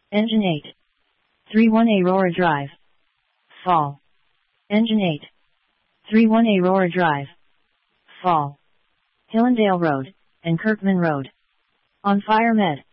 Engine 8. 31 Aurora Drive. Fall. Engine 8. 31 Aurora Drive. Fall. Hillendale Road, and Kirkman Road. On Fire Med.